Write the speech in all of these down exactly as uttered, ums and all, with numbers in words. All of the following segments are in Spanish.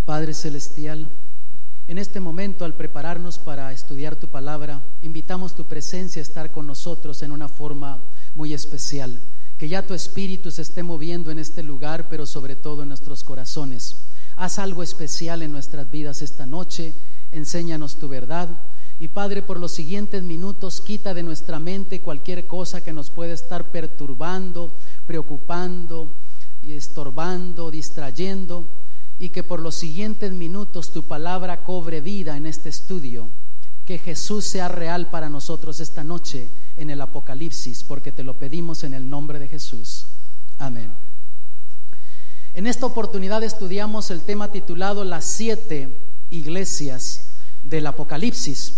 Padre Celestial, en este momento, al prepararnos para estudiar tu palabra, invitamos tu presencia a estar con nosotros en una forma muy especial. Que ya tu Espíritu se esté moviendo en este lugar, pero sobre todo en nuestros corazones. Haz algo especial en nuestras vidas esta noche, enséñanos tu verdad. Y Padre, por los siguientes minutos, quita de nuestra mente cualquier cosa que nos pueda estar perturbando, preocupando, estorbando, distrayendo. Y que por los siguientes minutos tu palabra cobre vida en este estudio. Que Jesús sea real para nosotros esta noche en el Apocalipsis, porque te lo pedimos en el nombre de Jesús. Amén. En esta oportunidad estudiamos el tema titulado Las siete iglesias del Apocalipsis.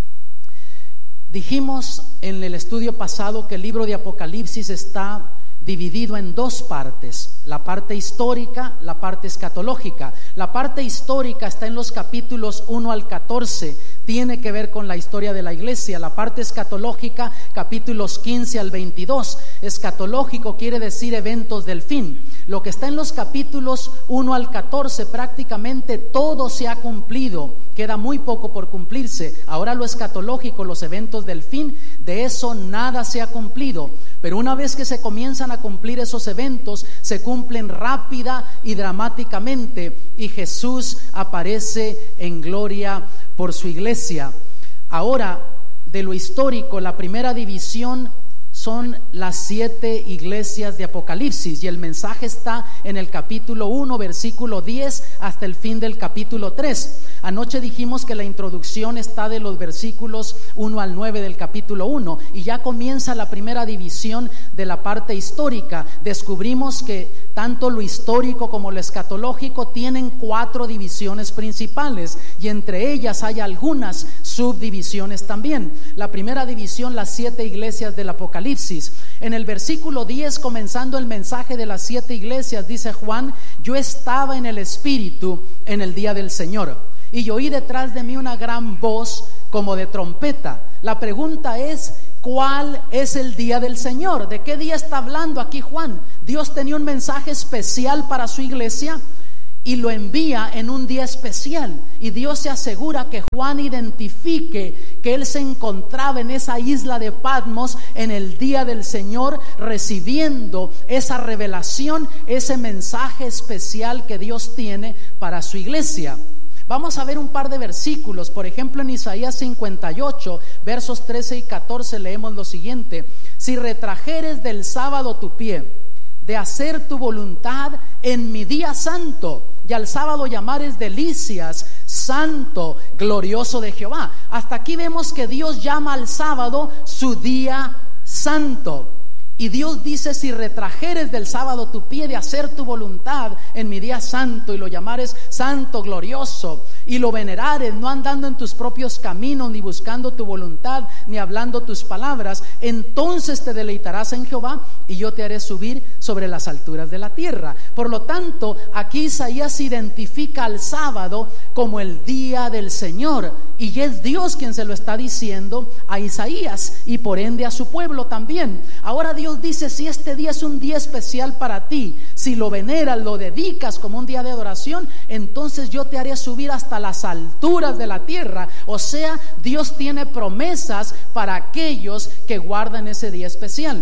Dijimos en el estudio pasado que el libro de Apocalipsis está dividido en dos partes, la parte histórica, la parte escatológica. La parte histórica está en los capítulos uno al catorce, tiene que ver con la historia de la iglesia. La parte escatológica, capítulos quince al veintidós. Escatológico quiere decir eventos del fin. Lo que está en los capítulos uno al catorce, prácticamente todo se ha cumplido, queda muy poco por cumplirse. Ahora lo escatológico, los eventos del fin, de eso nada se ha cumplido. Pero una vez que se comienzan a cumplir esos eventos, se cumplen rápida y dramáticamente, y Jesús aparece en gloria por su iglesia. Ahora, de lo histórico, la primera división son las siete iglesias de Apocalipsis, y el mensaje está en el capítulo uno, versículo diez, hasta el fin del capítulo tres. Anoche dijimos que la introducción está de los versículos uno al nueve del capítulo uno, y ya comienza la primera división de la parte histórica. Descubrimos que tanto lo histórico como lo escatológico tienen cuatro divisiones principales, y entre ellas hay algunas subdivisiones también. La primera división, las siete iglesias del Apocalipsis. En el versículo diez, comenzando el mensaje de las siete iglesias, dice Juan: yo estaba en el Espíritu en el día del Señor, y oí detrás de mí una gran voz como de trompeta. La pregunta es: ¿cuál es el día del Señor? ¿De qué día está hablando aquí Juan? Dios tenía un mensaje especial para su iglesia y lo envía en un día especial, y Dios se asegura que Juan identifique que él se encontraba en esa isla de Patmos en el día del Señor, recibiendo esa revelación, ese mensaje especial que Dios tiene para su iglesia. Vamos a ver un par de versículos. Por ejemplo, en Isaías cincuenta y ocho, versos trece y catorce, leemos lo siguiente: si retrajeres del sábado tu pie, de hacer tu voluntad en mi día santo, y al sábado llamares delicias, santo, glorioso de Jehová. Hasta aquí vemos que Dios llama al sábado su día santo. Y Dios dice: si retrajeres del sábado tu pie de hacer tu voluntad en mi día santo, y lo llamares santo, glorioso, y lo venerares, no andando en tus propios caminos, ni buscando tu voluntad, ni hablando tus palabras, entonces te deleitarás en Jehová, y yo te haré subir sobre las alturas de la tierra. Por lo tanto, aquí Isaías identifica al sábado como el día del Señor, y es Dios quien se lo está diciendo a Isaías, y por ende a su pueblo también. Ahora Dios dice: si este día es un día especial para ti, si lo veneras, lo dedicas como un día de adoración, entonces yo te haré subir hasta las alturas de la tierra. O sea, Dios tiene promesas para aquellos que guardan ese día especial.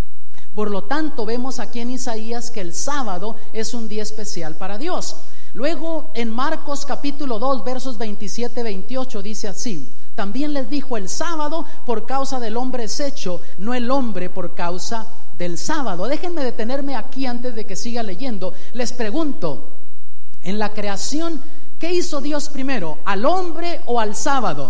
Por lo tanto, vemos aquí en Isaías que el sábado es un día especial para Dios. Luego en Marcos capítulo dos, versos veintisiete y veintiocho, dice así: también les dijo: el sábado por causa del hombre es hecho, no el hombre por causa del sábado. Déjenme detenerme aquí antes de que siga leyendo. Les pregunto, en la creación, ¿qué hizo Dios primero? ¿Al hombre o al sábado?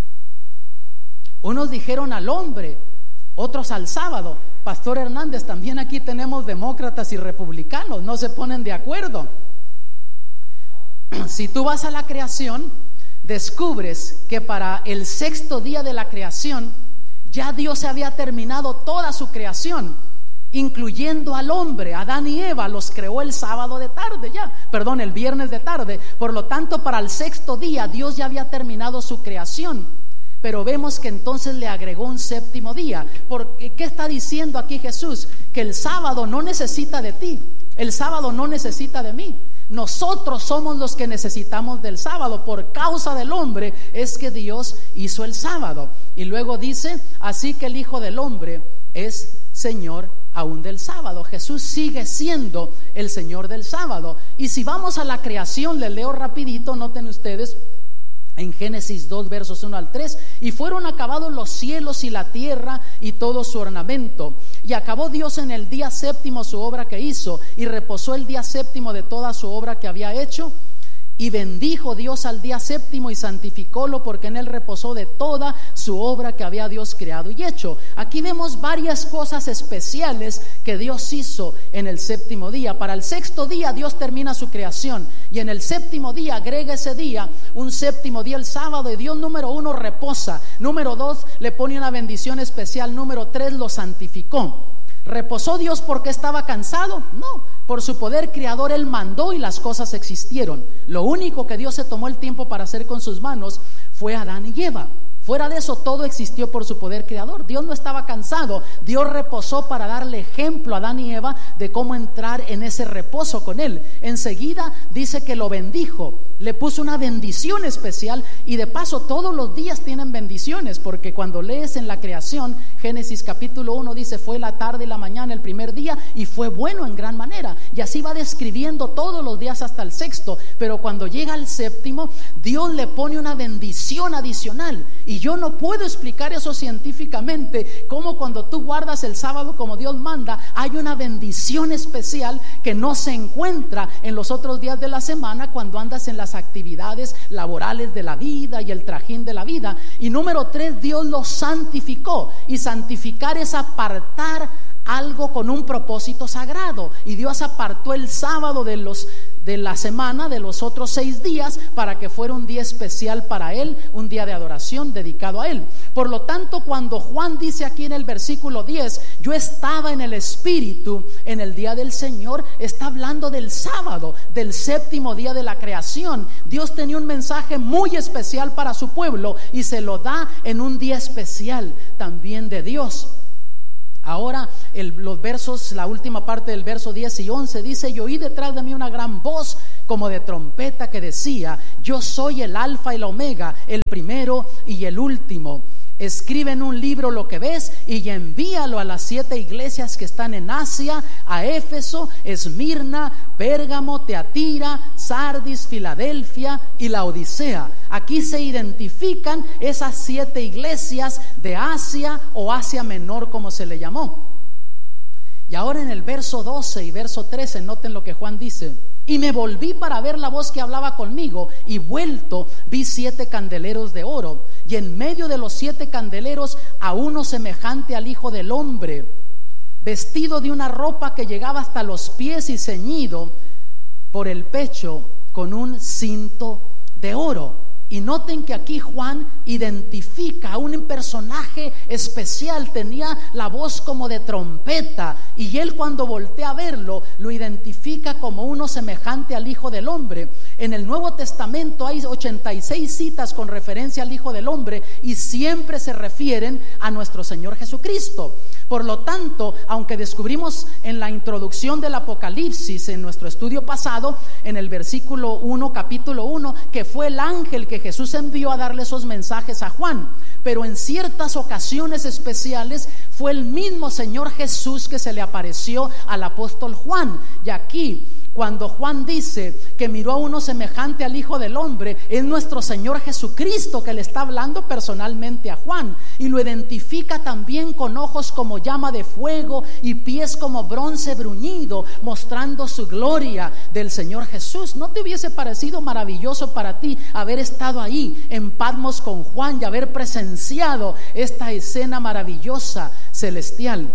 Unos dijeron al hombre, otros al sábado. Pastor Hernández, también aquí tenemos demócratas y republicanos, no se ponen de acuerdo. Si tú vas a la creación, descubres que para el sexto día de la creación ya Dios se había terminado toda su creación, incluyendo al hombre. Adán y Eva los creó el sábado de tarde ya, perdón, el viernes de tarde. Por lo tanto, para el sexto día Dios ya había terminado su creación. Pero vemos que entonces le agregó un séptimo día. Porque, ¿qué está diciendo aquí Jesús? Que el sábado no necesita de ti. El sábado no necesita de mí. Nosotros somos los que necesitamos del sábado. Por causa del hombre es que Dios hizo el sábado. Y luego dice, así que el Hijo del Hombre es Señor aún del sábado. Jesús sigue siendo el Señor del sábado. Y si vamos a la creación, les leo rapidito, noten ustedes. En Génesis dos versos uno al tres, y fueron acabados los cielos y la tierra y todo su ornamento, y acabó Dios en el día séptimo su obra que hizo, y reposó el día séptimo de toda su obra que había hecho. Y bendijo Dios al día séptimo y santificólo, porque en él reposó de toda su obra que había Dios creado y hecho. Aquí vemos varias cosas especiales que Dios hizo en el séptimo día. Para el sexto día Dios termina su creación, y en el séptimo día agrega ese día, un séptimo día, el sábado, y Dios, número uno, reposa. Número dos, le pone una bendición especial. Número tres, lo santificó. ¿Reposó Dios porque estaba cansado? No, por su poder creador Él mandó y las cosas existieron. Lo único que Dios se tomó el tiempo para hacer con sus manos fue Adán y Eva. Fuera de eso, todo existió por su poder creador. Dios no estaba cansado. Dios reposó para darle ejemplo a Adán y Eva de cómo entrar en ese reposo con Él. Enseguida dice que lo bendijo, le puso una bendición especial, y de paso todos los días tienen bendiciones, porque cuando lees en la creación, Génesis capítulo uno dice, fue la tarde y la mañana el primer día, y fue bueno en gran manera, y así va describiendo todos los días hasta el sexto. Pero cuando llega al séptimo, Dios le pone una bendición adicional, y yo no puedo explicar eso científicamente, como cuando tú guardas el sábado como Dios manda, hay una bendición especial que no se encuentra en los otros días de la semana, cuando andas en las actividades laborales de la vida y el trajín de la vida. Y número tres, Dios lo santificó, y santificar es apartar algo con un propósito sagrado, y Dios apartó el sábado de los de la semana, de los otros seis días, para que fuera un día especial para Él, un día de adoración dedicado a Él. Por lo tanto, cuando Juan dice aquí en el versículo diez, yo estaba en el Espíritu en el día del Señor, está hablando del sábado, del séptimo día de la creación. Dios tenía un mensaje muy especial para su pueblo, y se lo da en un día especial también de Dios. Ahora el, los versos, la última parte del verso diez y once dice, y oí detrás de mí una gran voz como de trompeta que decía, yo soy el alfa y la omega, el primero y el último. Escribe en un libro lo que ves y envíalo a las siete iglesias que están en Asia, a Éfeso, Esmirna, Pérgamo, Teatira, Sardis, Filadelfia y la Odisea. Aquí se identifican esas siete iglesias de Asia, o Asia Menor como se le llamó. Y ahora en el verso doce y verso trece, noten lo que Juan dice. Y me volví para ver la voz que hablaba conmigo, y vuelto vi siete candeleros de oro, y en medio de los siete candeleros a uno semejante al Hijo del Hombre, vestido de una ropa que llegaba hasta los pies y ceñido por el pecho con un cinto de oro. Y noten que aquí Juan identifica a un personaje especial, tenía la voz como de trompeta, y él, cuando voltea a verlo, lo identifica como uno semejante al Hijo del Hombre. En el Nuevo Testamento hay ochenta y seis citas con referencia al Hijo del Hombre, y siempre se refieren a nuestro Señor Jesucristo. Por lo tanto, aunque descubrimos en la introducción del Apocalipsis, en nuestro estudio pasado, en el versículo uno, capítulo uno, que fue el ángel que Jesús envió a darle esos mensajes a Juan, pero en ciertas ocasiones especiales fue el mismo Señor Jesús que se le apareció al apóstol Juan. Y aquí, cuando Juan dice que miró a uno semejante al Hijo del Hombre, es nuestro Señor Jesucristo que le está hablando personalmente a Juan, y lo identifica también con ojos como llama de fuego y pies como bronce bruñido, mostrando su gloria del Señor Jesús. ¿No te hubiese parecido maravilloso para ti haber estado ahí en Patmos con Juan y haber presenciado esta escena maravillosa celestial?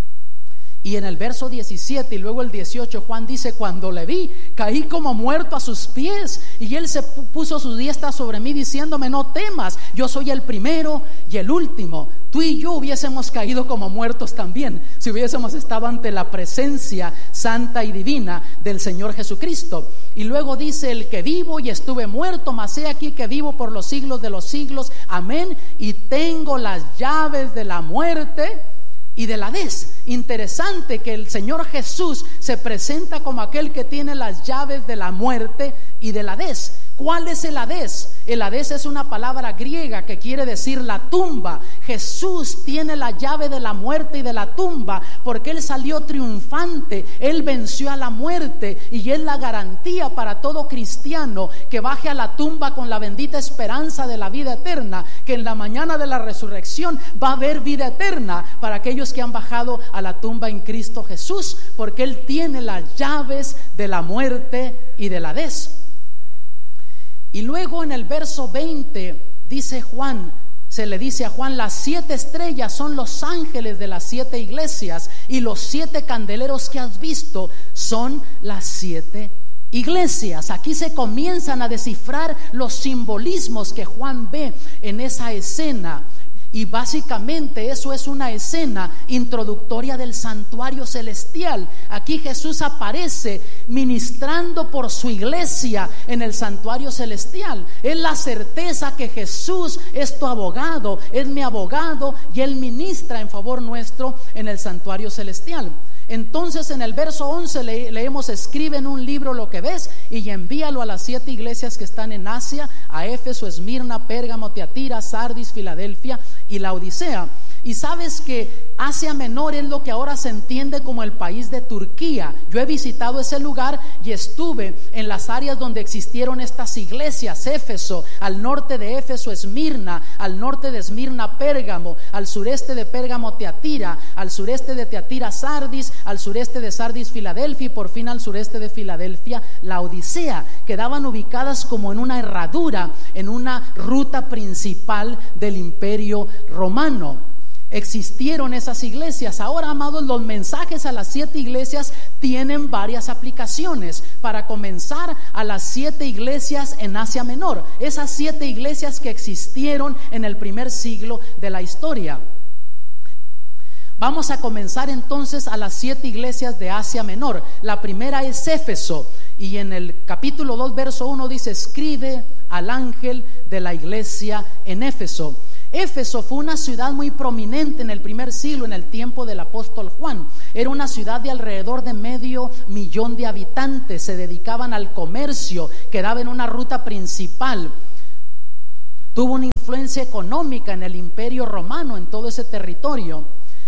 Y en el verso diecisiete y luego el dieciocho, Juan dice, cuando le vi, caí como muerto a sus pies, y él se puso su diestra sobre mí diciéndome, no temas, yo soy el primero y el último. Tú y yo hubiésemos caído como muertos también, si hubiésemos estado ante la presencia santa y divina del Señor Jesucristo. Y luego dice, el que vivo y estuve muerto, mas he aquí que vivo por los siglos de los siglos, amén, y tengo las llaves de la muerte y del Hades. Interesante que el Señor Jesús se presenta como aquel que tiene las llaves de la muerte y del Hades. ¿Cuál es el Hades? El Hades es una palabra griega que quiere decir la tumba. Jesús tiene la llave de la muerte y de la tumba porque Él salió triunfante. Él venció a la muerte y es la garantía para todo cristiano que baje a la tumba con la bendita esperanza de la vida eterna, que en la mañana de la resurrección va a haber vida eterna para aquellos que han bajado a la tumba en Cristo Jesús, porque Él tiene las llaves de la muerte y del Hades. Y luego en el verso veinte dice Juan, se le dice a Juan: las siete estrellas son los ángeles de las siete iglesias, y los siete candeleros que has visto son las siete iglesias. Aquí se comienzan a descifrar los simbolismos que Juan ve en esa escena. Y básicamente eso es una escena introductoria del santuario celestial. Aquí Jesús aparece ministrando por su iglesia en el santuario celestial. Es la certeza que Jesús es tu abogado, es mi abogado, y Él ministra en favor nuestro en el santuario celestial. Entonces en el verso once le, leemos: escribe en un libro lo que ves y envíalo a las siete iglesias que están en Asia, a Éfeso, Esmirna, Pérgamo, Tiatira, Sardis, Filadelfia y Laodicea. Y sabes que Asia Menor es lo que ahora se entiende como el país de Turquía. Yo he visitado ese lugar y estuve en las áreas donde existieron estas iglesias: Éfeso, al norte de Éfeso, Esmirna, al norte de Esmirna, Pérgamo, al sureste de Pérgamo, Tiatira, al sureste de Tiatira, Sardis, al sureste de Sardis, Filadelfia, y por fin al sureste de Filadelfia, Laodicea. Quedaban ubicadas como en una herradura, en una ruta principal del Imperio Romano. Existieron esas iglesias. Ahora, amados, los mensajes a las siete iglesias tienen varias aplicaciones. Para comenzar, a las siete iglesias en Asia Menor, esas siete iglesias que existieron en el primer siglo de la historia. Vamos a comenzar entonces a las siete iglesias de Asia Menor. La primera es Éfeso, y en el capítulo dos, verso uno dice: escribe al ángel de la iglesia en Éfeso. Éfeso fue una ciudad muy prominente en el primer siglo, en el tiempo del apóstol Juan. Era una ciudad de alrededor de medio millón de habitantes. Se dedicaban al comercio, quedaba en una ruta principal. Tuvo una influencia económica en el Imperio Romano, en todo ese territorio.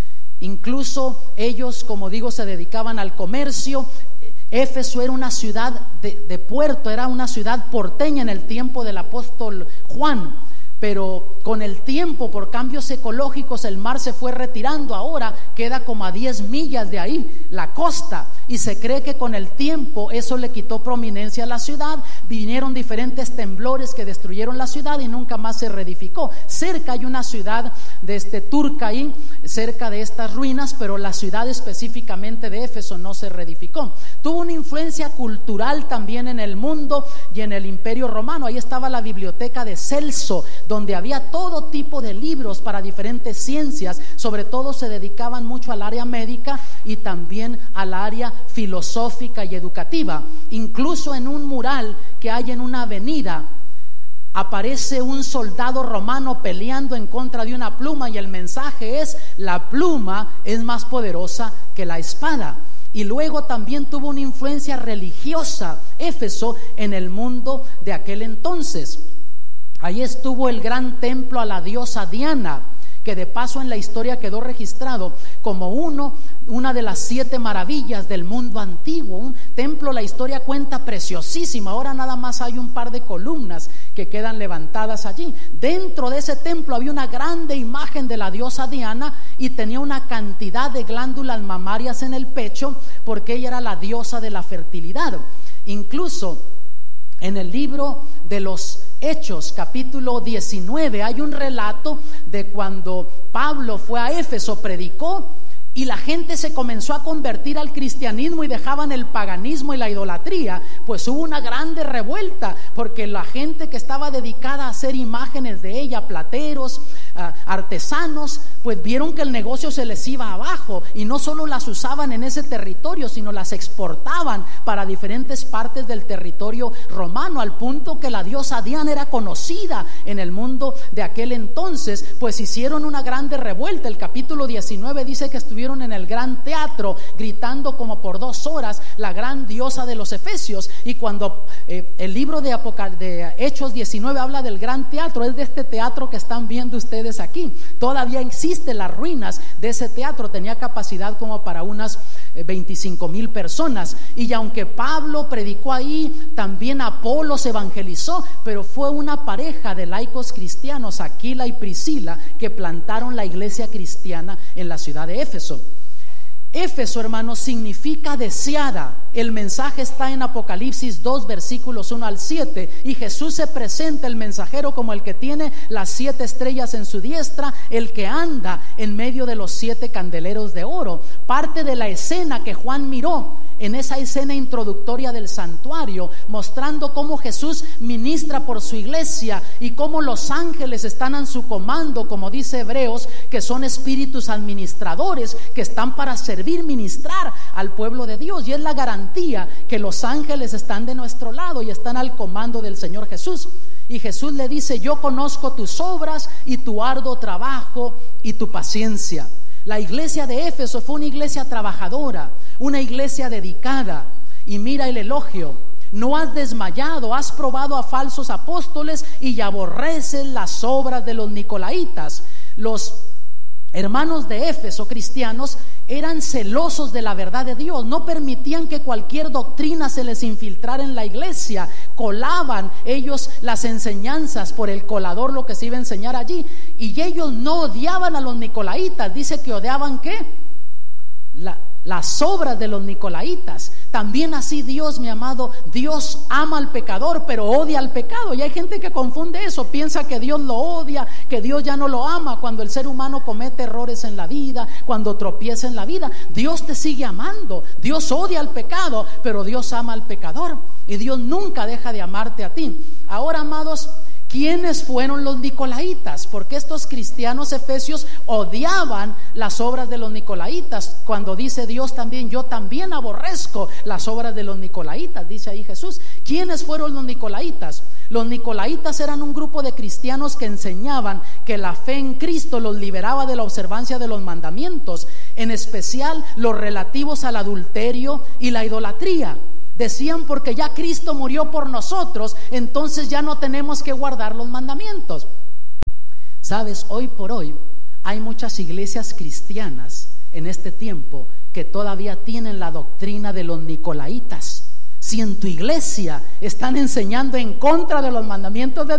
Incluso ellos, como digo, se dedicaban al comercio. Éfeso era una ciudad de, de puerto, era una ciudad porteña en el tiempo del apóstol Juan. Pero con el tiempo, por cambios ecológicos, el mar se fue retirando. Ahora queda como a diez millas de ahí la costa, y se cree que con el tiempo eso le quitó prominencia a la ciudad. Vinieron diferentes temblores que destruyeron la ciudad y nunca más se reedificó. Cerca hay una ciudad de este turca ahí, cerca de estas ruinas, pero la ciudad específicamente de Éfeso no se reedificó. Tuvo una influencia cultural también en el mundo y en el Imperio Romano. Ahí estaba la biblioteca de Celso, donde había todo tipo de libros para diferentes ciencias. Sobre todo se dedicaban mucho al área médica y también al área filosófica y educativa. Incluso en un mural que hay en una avenida aparece un soldado romano peleando en contra de una pluma, y el mensaje es: la pluma es más poderosa que la espada. Y luego también tuvo una influencia religiosa Éfeso en el mundo de aquel entonces. Ahí estuvo el gran templo a la diosa Diana, que de paso en la historia quedó registrado como uno, una de las siete maravillas del mundo antiguo. Un templo, la historia cuenta, preciosísimo. Ahora nada más hay un par de columnas que quedan levantadas allí. Dentro de ese templo había una grande imagen de la diosa Diana, y tenía una cantidad de glándulas mamarias en el pecho, porque ella era la diosa de la fertilidad. Incluso en el libro de los Hechos, capítulo diecinueve, hay un relato de cuando Pablo fue a Éfeso, predicó, y la gente se comenzó a convertir al cristianismo y dejaban el paganismo y la idolatría. Pues hubo una grande revuelta, porque la gente que estaba dedicada a hacer imágenes de ella, plateros, uh, artesanos, pues vieron que el negocio se les iba abajo y no solo las usaban en ese territorio, sino las exportaban para diferentes partes del territorio romano, al punto que la diosa Diana era conocida en el mundo de aquel entonces. Pues hicieron una grande revuelta. El capítulo diecinueve dice que estuvieron en el gran teatro gritando como por dos horas la gran diosa de los efesios. Y cuando eh, el libro de, Apocal- de Hechos diecinueve habla del gran teatro, es de este teatro que están viendo ustedes aquí. Todavía existen las ruinas de ese teatro. Tenía capacidad como para unas veinticinco mil personas. Y aunque Pablo predicó ahí, también Apolos evangelizó, pero fue una pareja de laicos cristianos, Aquila y Priscila, que plantaron la iglesia cristiana en la ciudad de Éfeso. Éfeso, hermanos, significa deseada. El mensaje está en Apocalipsis dos, versículos uno al siete, y Jesús se presenta, el mensajero, como el que tiene las siete estrellas en su diestra, el que anda en medio de los siete candeleros de oro. Parte de la escena que Juan miró en esa escena introductoria del santuario, mostrando cómo Jesús ministra por su iglesia y cómo los ángeles están en su comando, como dice Hebreos, que son espíritus administradores que están para servir, ministrar al pueblo de Dios. Y es la garantía que los ángeles están de nuestro lado y están al comando del Señor Jesús. Y Jesús le dice: yo conozco tus obras y tu arduo trabajo y tu paciencia. La iglesia de Éfeso fue una iglesia trabajadora, una iglesia dedicada. Y mira el elogio: no has desmayado, has probado a falsos apóstoles y aborreces las obras de los nicolaitas. Los hermanos de Éfeso, cristianos, eran celosos de la verdad de Dios. No permitían que cualquier doctrina se les infiltrara en la iglesia. Colaban ellos las enseñanzas por el colador, lo que se iba a enseñar allí. Y ellos no odiaban a los nicolaitas. Dice que odiaban ¿qué? La, las obras de los nicolaitas. También así Dios, mi amado, Dios ama al pecador, pero odia al pecado. Y hay gente que confunde eso, piensa que Dios lo odia, que Dios ya no lo ama. Cuando el ser humano comete errores en la vida, cuando tropieza en la vida, Dios te sigue amando. Dios odia al pecado, pero Dios ama al pecador, y Dios nunca deja de amarte a ti. Ahora, amados, ¿quiénes fueron los nicolaitas? Porque estos cristianos efesios odiaban las obras de los nicolaitas. Cuando dice Dios también, yo también aborrezco las obras de los nicolaitas, dice ahí Jesús. ¿Quiénes fueron los nicolaitas? Los nicolaitas eran un grupo de cristianos que enseñaban que la fe en Cristo los liberaba de la observancia de los mandamientos, en especial los relativos al adulterio y la idolatría. Decían: porque ya Cristo murió por nosotros, entonces ya no tenemos que guardar los mandamientos. Sabes, hoy por hoy hay muchas iglesias cristianas en este tiempo que todavía tienen la doctrina de los nicolaitas. Si en tu iglesia están enseñando en contra de los mandamientos de